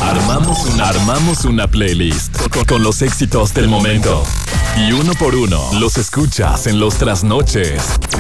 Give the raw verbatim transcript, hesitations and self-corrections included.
Armamos una, armamos una playlist con, con los éxitos del momento. Y uno por uno los escuchas en los trasnoches.